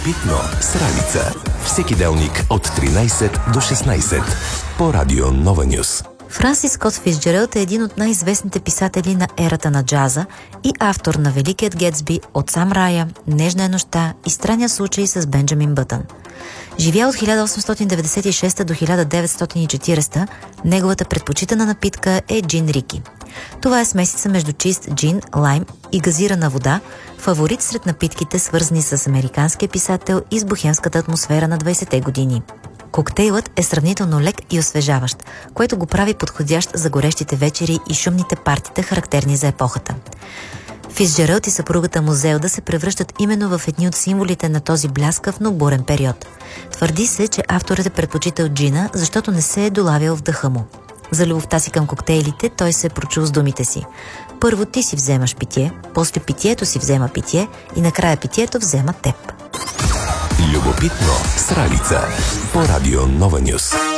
Любопитно с Ралица. Всеки делник от 13 до 16 по Радио Нова Нюс. Франсис Скот Фицджералд е един от най-известните писатели на ерата на джаза и автор на Великият Гетсби, От Сам Рая, Нежна е нощта и Странния случай с Бенджамин Бътън. Живя от 1896 до 1940, неговата предпочитана напитка е джин рики. Това е смесица между чист джин, лайм и газирана вода, фаворит сред напитките, свързани с американския писател и с бохемската атмосфера на 20-те години. Коктейлът е сравнително лек и освежаващ, което го прави подходящ за горещите вечери и шумните партита, характерни за епохата. Фицджералд и съпругата му Зелда се превръщат именно в едни от символите на този бляскав, но бурен период. Твърди се, че авторът е предпочитал джина, защото не се е долавял в дъха му. За любовта си към коктейлите той се е прочул с думите си: първо ти си вземаш питие, после питието си взема питие и накрая питието взема теб. Любопитно с Ралица по Радио Нова Нюс.